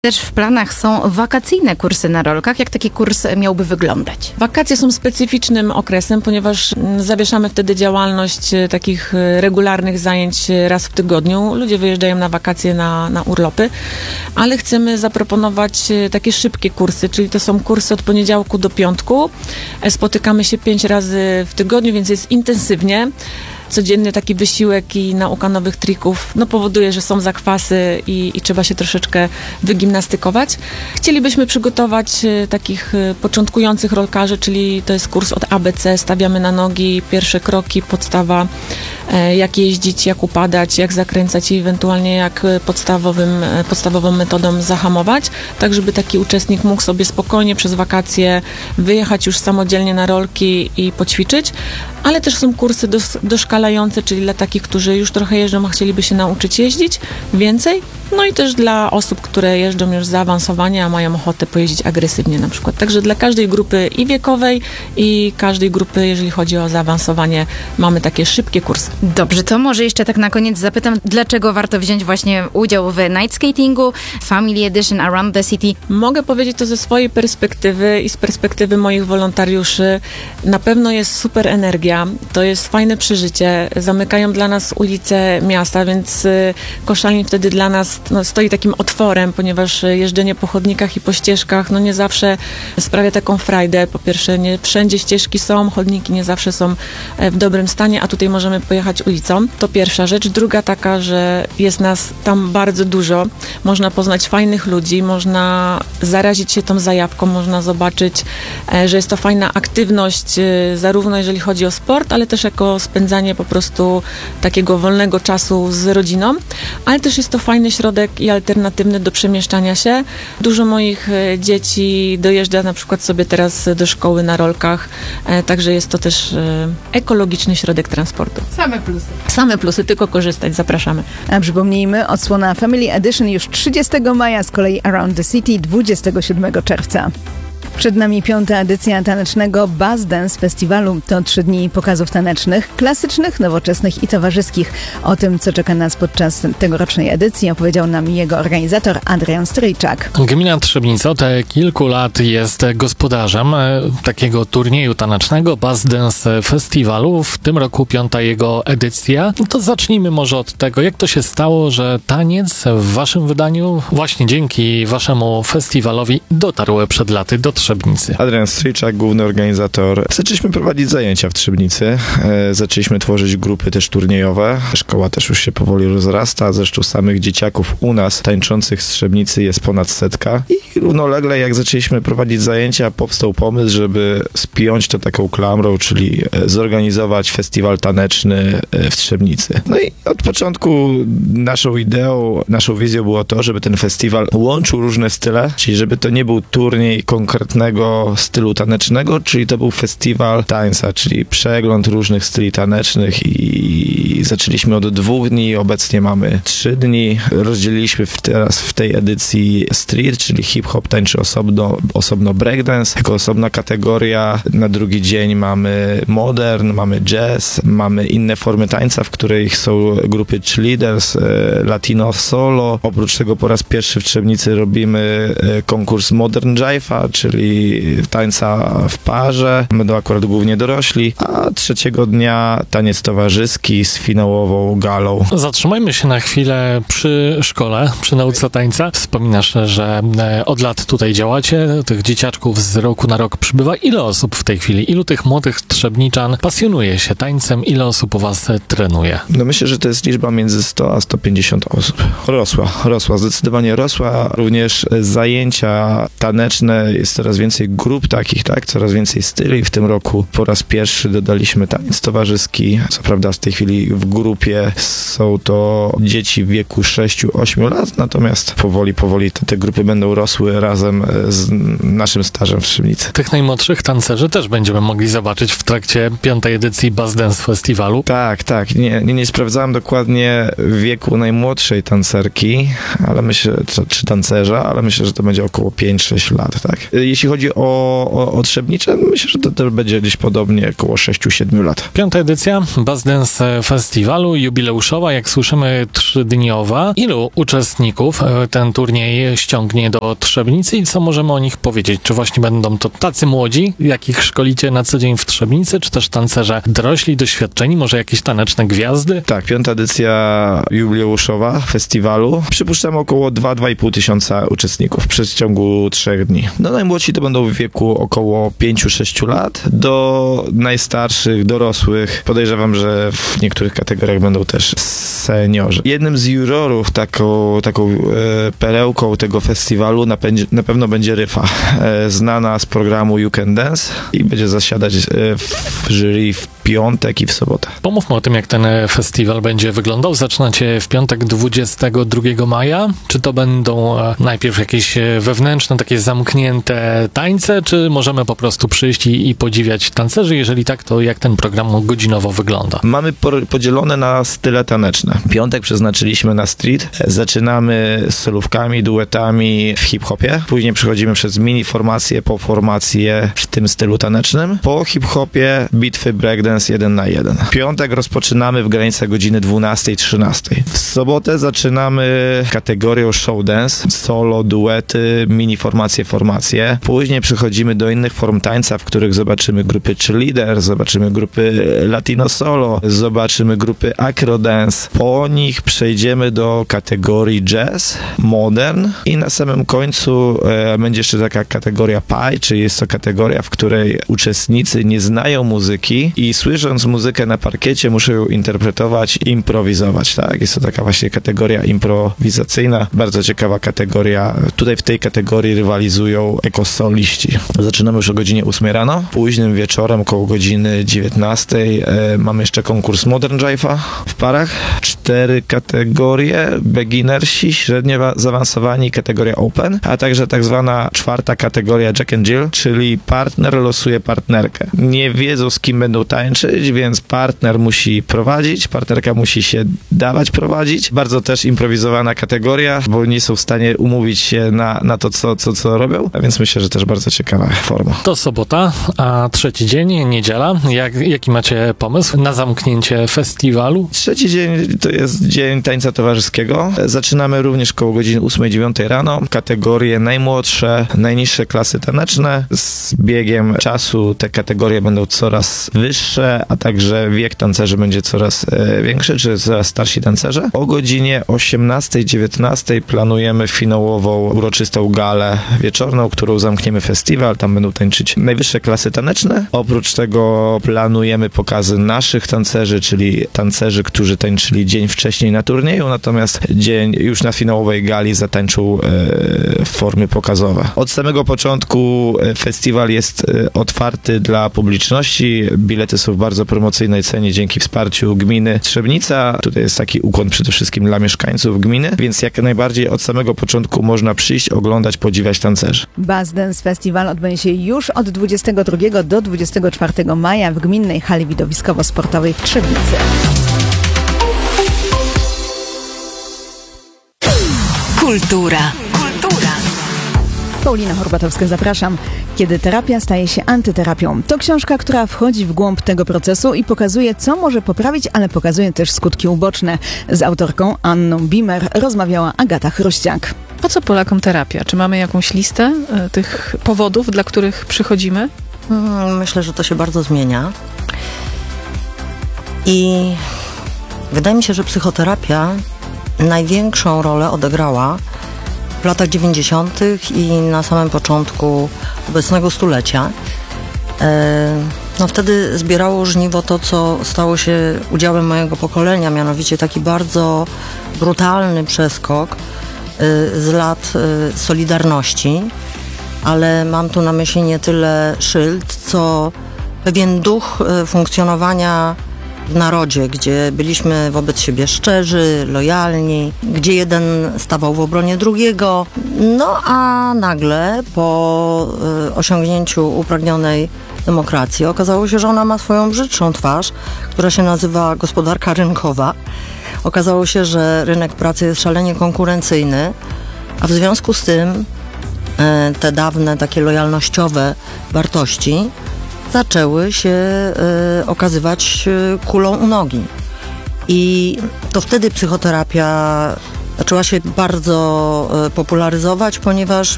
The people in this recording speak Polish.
Też w planach są wakacyjne kursy na rolkach. Jak taki kurs miałby wyglądać? Wakacje są specyficznym okresem, ponieważ zawieszamy wtedy działalność takich regularnych zajęć raz w tygodniu. Ludzie wyjeżdżają na wakacje, na urlopy, ale chcemy zaproponować takie szybkie kursy, czyli to są kursy od poniedziałku do piątku. Spotykamy się 5 razy w tygodniu, więc jest intensywnie. Codzienny taki wysiłek i nauka nowych trików powoduje, że są zakwasy i trzeba się troszeczkę wygimnastykować. Chcielibyśmy przygotować takich początkujących rolkarzy, czyli to jest kurs od ABC, stawiamy na nogi, pierwsze kroki, podstawa, jak jeździć, jak upadać, jak zakręcać i ewentualnie jak podstawową metodą zahamować, tak żeby taki uczestnik mógł sobie spokojnie przez wakacje wyjechać już samodzielnie na rolki i poćwiczyć, ale też są kursy doszkalające, czyli dla takich, którzy już trochę jeżdżą, a chcieliby się nauczyć jeździć więcej, no i też dla osób, które jeżdżą już zaawansowanie, a mają ochotę pojeździć agresywnie na przykład. Także dla każdej grupy i wiekowej, i każdej grupy, jeżeli chodzi o zaawansowanie, mamy takie szybkie kursy. Dobrze, to może jeszcze tak na koniec zapytam, dlaczego warto wziąć właśnie udział w night skatingu, Family Edition Around the City? Mogę powiedzieć to ze swojej perspektywy i z perspektywy moich wolontariuszy. Na pewno jest super energia, to jest fajne przeżycie. Zamykają dla nas ulice miasta, więc Koszalin wtedy dla nas stoi takim otworem, ponieważ jeżdżenie po chodnikach i po ścieżkach nie zawsze sprawia taką frajdę. Po pierwsze, nie wszędzie ścieżki są, chodniki nie zawsze są w dobrym stanie, a tutaj możemy pojechać ulicą. To pierwsza rzecz. Druga taka, że jest nas tam bardzo dużo. Można poznać fajnych ludzi, można zarazić się tą zajawką, można zobaczyć, że jest to fajna aktywność, zarówno jeżeli chodzi o sport, ale też jako spędzanie po prostu takiego wolnego czasu z rodziną, ale też jest to fajny środek i alternatywny do przemieszczania się. Dużo moich dzieci dojeżdża na przykład sobie teraz do szkoły na rolkach, także jest to też ekologiczny środek transportu. Same plusy, tylko korzystać, zapraszamy. A przypomnijmy, odsłona Family Edition już 30 maja, z kolei Around the City 27 czerwca. Przed nami 5. edycja tanecznego Buzz Dance Festiwalu. To 3 dni pokazów tanecznych, klasycznych, nowoczesnych i towarzyskich. O tym, co czeka nas podczas tegorocznej edycji, opowiedział nam jego organizator Adrian Stryjczak. Gmina Trzebnica od kilku lat jest gospodarzem takiego turnieju tanecznego Buzz Dance Festiwalu. W tym roku 5. jego edycja. To zacznijmy może od tego, jak to się stało, że taniec w waszym wydaniu właśnie dzięki waszemu festiwalowi dotarł przed laty do Trzebnicy. Adrian Stryjczak, główny organizator. Zaczęliśmy prowadzić zajęcia w Trzebnicy. Zaczęliśmy tworzyć grupy też turniejowe. Szkoła też już się powoli rozrasta. Zresztą samych dzieciaków u nas tańczących z Trzebnicy jest ponad 100. I równolegle jak zaczęliśmy prowadzić zajęcia, powstał pomysł, żeby spiąć to taką klamrą, czyli zorganizować festiwal taneczny w Trzebnicy. No i od początku naszą ideą, naszą wizją było to, żeby ten festiwal łączył różne style, czyli żeby to nie był turniej konkretnego stylu tanecznego, czyli to był festiwal tańca, czyli przegląd różnych styli tanecznych i zaczęliśmy od 2 dni, obecnie mamy 3 dni. Rozdzieliliśmy teraz w tej edycji street, czyli hip-hop tańczy osobno breakdance, jako osobna kategoria. Na drugi dzień mamy modern, mamy jazz, mamy inne formy tańca, w których są grupy cheerleaders, latino solo. Oprócz tego po raz pierwszy w Trzebnicy robimy konkurs modern jive'a, czyli tańca w parze. Będą akurat głównie dorośli, a 3 dnia taniec towarzyski z finałową galą. Zatrzymajmy się na chwilę przy szkole, przy nauce tańca. Wspominasz, że od lat tutaj działacie, tych dzieciaczków z roku na rok przybywa. Ile osób w tej chwili, ilu tych młodych trzebniczan pasjonuje się tańcem, ile osób u was trenuje? No myślę, że to jest liczba między 100 a 150 osób. Rosła, zdecydowanie rosła. Również zajęcia taneczne, jest coraz więcej grup takich, tak? Coraz więcej styli. W tym roku po raz pierwszy dodaliśmy taniec towarzyski. Co prawda w tej chwili w grupie są to dzieci w wieku 6-8 lat, natomiast powoli te grupy będą rosły razem z naszym stażem w Trzebnicy. Tych najmłodszych tancerzy też będziemy mogli zobaczyć w trakcie 5. edycji Buzz Dance Festiwalu. Tak. Nie sprawdzałem dokładnie wieku najmłodszej tancerki, ale myślę, czy tancerza, ale myślę, że to będzie około 5-6 lat, tak? Jeśli jeśli chodzi o Trzebnicze, myślę, że to będzie gdzieś podobnie około 6-7 lat. 5. edycja Bass Dance Festiwalu, jubileuszowa, jak słyszymy 3-dniowa. Ilu uczestników ten turniej ściągnie do Trzebnicy i co możemy o nich powiedzieć? Czy właśnie będą to tacy młodzi, jakich szkolicie na co dzień w Trzebnicy, czy też tancerze dorośli, doświadczeni, może jakieś taneczne gwiazdy? Tak, 5. edycja jubileuszowa festiwalu. Przypuszczam około 2-2,5 tysiąca uczestników w przeciągu 3 dni. No najmłodsi to będą w wieku około 5-6 lat, do najstarszych, dorosłych. Podejrzewam, że w niektórych kategoriach będą też seniorzy. Jednym z jurorów, taką perełką tego festiwalu na pewno będzie Ryfa, znana z programu You Can Dance i będzie zasiadać w jury w piątek i w sobotę. Pomówmy o tym, jak ten festiwal będzie wyglądał. Zaczynacie w piątek 22 maja. Czy to będą najpierw jakieś wewnętrzne, takie zamknięte tańce, czy możemy po prostu przyjść i podziwiać tancerzy? Jeżeli tak, to jak ten program godzinowo wygląda? Mamy podzielone na style taneczne. Piątek przeznaczyliśmy na street. Zaczynamy z solówkami, duetami w hip-hopie. Później przechodzimy przez mini formacje po formacje w tym stylu tanecznym. Po hip-hopie bitwy breakdance 1 na 1. Piątek rozpoczynamy w granicach godziny 12-13. W sobotę zaczynamy kategorią show dance, solo, duety, mini formacje. Później przechodzimy do innych form tańca, w których zobaczymy grupy cheerleader, zobaczymy grupy latino solo, zobaczymy grupy acro dance. Po nich przejdziemy do kategorii jazz, modern i na samym końcu będzie jeszcze taka kategoria pie, czyli jest to kategoria, w której uczestnicy nie znają muzyki i słysząc muzykę na parkiecie muszą ją interpretować, improwizować, tak? Jest to taka właśnie kategoria improwizacyjna, bardzo ciekawa kategoria. Tutaj w tej kategorii rywalizują ekosoliści. Zaczynamy już o godzinie 8 rano. Późnym wieczorem, koło godziny 19 mamy jeszcze konkurs Modern Jive'a w parach. 4 kategorie, beginnersi, średnio zaawansowani, kategoria open, a także tak zwana 4. kategoria Jack and Jill, czyli partner losuje partnerkę. Nie wiedzą, z kim będą tańczyć, więc partner musi prowadzić, partnerka musi się dawać prowadzić. Bardzo też improwizowana kategoria, bo nie są w stanie umówić się na to, co robią, a więc myślę, że też bardzo ciekawa forma. To sobota, a 3. dzień, niedziela. Jaki macie pomysł na zamknięcie festiwalu? 3. dzień to jest dzień tańca towarzyskiego. Zaczynamy również koło godziny 8-9 rano. Kategorie najmłodsze, najniższe klasy taneczne. Z biegiem czasu te kategorie będą coraz wyższe, a także wiek tancerzy będzie coraz większy, czy coraz starsi tancerze. O godzinie 18-19 planujemy finałową uroczystą galę wieczorną, którą zamkniemy festiwal. Tam będą tańczyć najwyższe klasy taneczne. Oprócz tego planujemy pokazy naszych tancerzy, czyli tancerzy, którzy tańczyli dzień wcześniej na turnieju, natomiast dzień już na finałowej gali zatańczył w formie pokazowe. Od samego początku festiwal jest otwarty dla publiczności. Bilety są w bardzo promocyjnej cenie dzięki wsparciu gminy Trzebnica. Tutaj jest taki ukłon przede wszystkim dla mieszkańców gminy, więc jak najbardziej od samego początku można przyjść, oglądać, podziwiać tancerzy. Bass Dance Festival odbędzie się już od 22 do 24 maja w Gminnej Hali Widowiskowo-Sportowej w Trzebnicy. Kultura. Paulina Horbatowska, zapraszam. Kiedy terapia staje się antyterapią. To książka, która wchodzi w głąb tego procesu i pokazuje, co może poprawić, ale pokazuje też skutki uboczne. Z autorką Anną Bimer rozmawiała Agata Chruściak. Po co Polakom terapia? Czy mamy jakąś listę tych powodów, dla których przychodzimy? Myślę, że to się bardzo zmienia. I wydaje mi się, że psychoterapia największą rolę odegrała w latach 90. i na samym początku obecnego stulecia. Wtedy zbierało żniwo to, co stało się udziałem mojego pokolenia, mianowicie taki bardzo brutalny przeskok z lat Solidarności, ale mam tu na myśli nie tyle szyld, co pewien duch funkcjonowania w narodzie, gdzie byliśmy wobec siebie szczerzy, lojalni, gdzie jeden stawał w obronie drugiego. No a nagle po osiągnięciu upragnionej demokracji okazało się, że ona ma swoją brzydszą twarz, która się nazywa gospodarka rynkowa. Okazało się, że rynek pracy jest szalenie konkurencyjny, a w związku z tym te dawne takie lojalnościowe wartości zaczęły się okazywać kulą u nogi. I to wtedy psychoterapia zaczęła się bardzo popularyzować, ponieważ